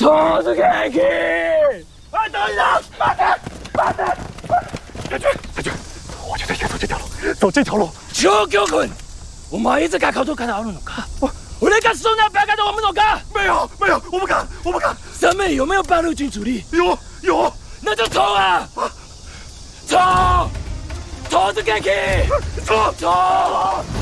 拖着开去！快等一下！慢点！太君，我觉得应该走这条路，走这条路。小教官，お前いつか顔と肩合うのか？俺がそんなバカ的我们懂か？没有，我不敢。上面有没有八路军主力？有。那就冲啊！冲！拖着开去！冲！